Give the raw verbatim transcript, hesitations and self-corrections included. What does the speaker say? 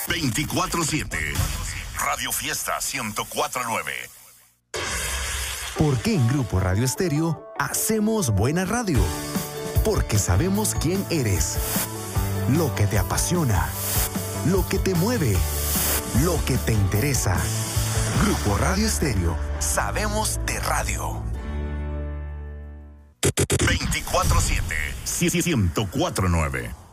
veinticuatro siete. Radio Fiesta ciento cuatro nueve. ¿Por qué en Grupo Radio Estéreo hacemos buena radio? Porque sabemos quién eres, lo que te apasiona, lo que te mueve, lo que te interesa. Grupo Radio Estéreo, sabemos de radio. veinticuatro siete, ciento cuatro nueve.